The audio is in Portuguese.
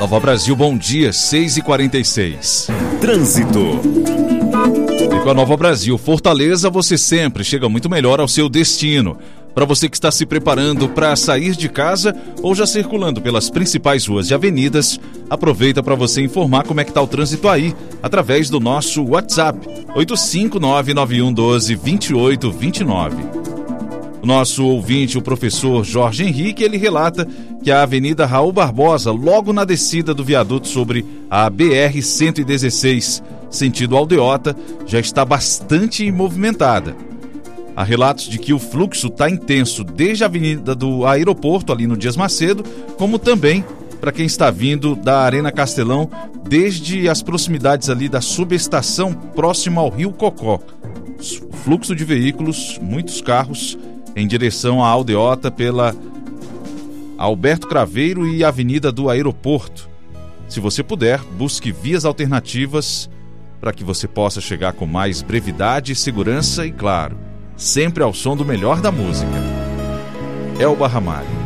Nova Brasil, bom dia, 6h46. Trânsito. E com a Nova Brasil Fortaleza, você sempre chega muito melhor ao seu destino. Para você que está se preparando para sair de casa ou já circulando pelas principais ruas e avenidas, aproveita para você informar como é que está o trânsito aí, através do nosso WhatsApp, 85991122829. O nosso ouvinte, o professor Jorge Henrique, ele relata que a Avenida Raul Barbosa, logo na descida do viaduto sobre a BR-116, sentido Aldeota, já está bastante movimentada. Há relatos de que o fluxo está intenso desde a Avenida do Aeroporto, ali no Dias Macedo, como também para quem está vindo da Arena Castelão, desde as proximidades ali da subestação próxima ao Rio Cocó. Fluxo de veículos, muitos carros em direção à Aldeota pela Alberto Craveiro e Avenida do Aeroporto. Se você puder, busque vias alternativas para que você possa chegar com mais brevidade, segurança e, claro, sempre ao som do melhor da música. Elba Ramalho.